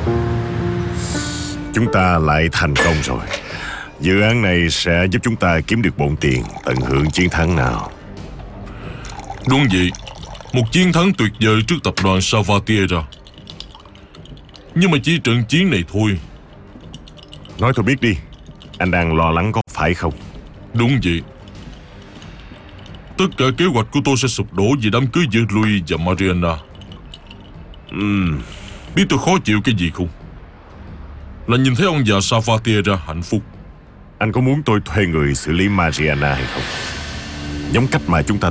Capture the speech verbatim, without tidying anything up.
Chúng ta lại thành công rồi. Dự án này sẽ giúp chúng ta kiếm được bộn tiền, tận hưởng chiến thắng nào. Đúng vậy. Một chiến thắng tuyệt vời trước tập đoàn Salvatierra. Nhưng mà chỉ trận chiến này thôi. Nói tôi biết đi, anh đang lo lắng có phải không? Đúng vậy. Tất cả kế hoạch của tôi sẽ sụp đổ vì đám cưới giữa Louis và Mariana. Ừm, Biết tôi khó chịu cái gì không? Là nhìn thấy ông già Salvatierra hạnh phúc. Anh có muốn tôi thuê người xử lý Mariana hay không? Giống cách mà chúng ta